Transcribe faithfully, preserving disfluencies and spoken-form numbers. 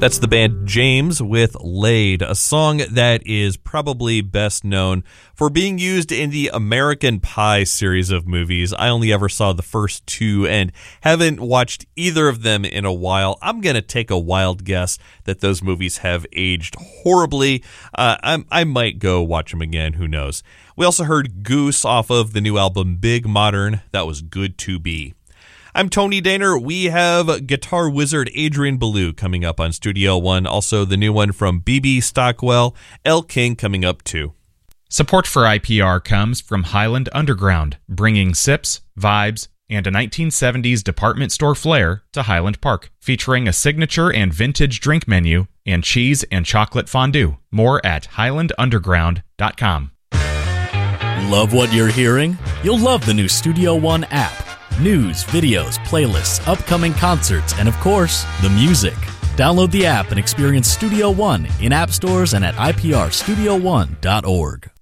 That's the band James with Laid, a song that is probably best known for being used in the American Pie series of movies. I only ever saw the first two and haven't watched either of them in a while. I'm going to take a wild guess that those movies have aged horribly. Uh, I, I might go watch them again. Who knows? We also heard Goose off of the new album Big Modern. That was Good to Be. I'm Tony Daner. We have guitar wizard Adrian Belew coming up on Studio One. Also, the new one from B B Stockwell, Elle King coming up too. Support for I P R comes from Highland Underground, bringing sips, vibes, and a nineteen seventies department store flair to Highland Park, featuring a signature and vintage drink menu and cheese and chocolate fondue. More at highland underground dot com. Love what you're hearing? You'll love the new Studio One app. News, videos, playlists, upcoming concerts, and of course, the music. Download the app and experience Studio One in app stores and at I P R studio one dot org.